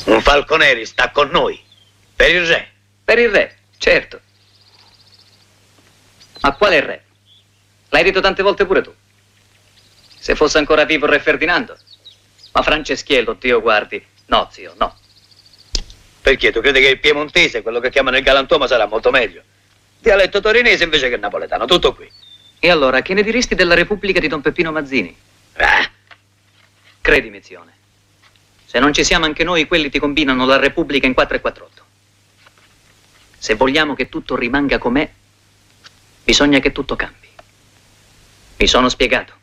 Un Falconeri sta con noi. Per il re. Per il re, certo. Ma quale re? L'hai detto tante volte pure tu. Se fosse ancora vivo il re Ferdinando. Ma Franceschiello, Dio guardi. No, zio, no. Perché tu credi che il piemontese, quello che chiamano il galantuomo, sarà molto meglio? Dialetto torinese invece che napoletano, tutto qui. E allora, che ne diresti della Repubblica di Don Peppino Mazzini? Credimi, zione. Se non ci siamo anche noi, quelli ti combinano la Repubblica in 4 e 48. Se vogliamo che tutto rimanga com'è, bisogna che tutto cambi. Mi sono spiegato.